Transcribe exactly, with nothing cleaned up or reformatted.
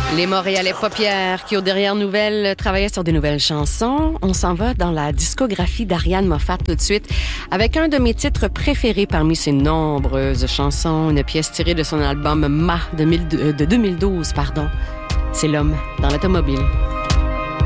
Les Montréalais paupières qui, aux dernières nouvelles, travaillaient sur des nouvelles chansons. On s'en va dans la discographie d'Ariane Moffat tout de suite avec un de mes titres préférés parmi ses nombreuses chansons, une pièce tirée de son album Ma de deux mille douze, pardon. C'est L'homme dans l'automobile.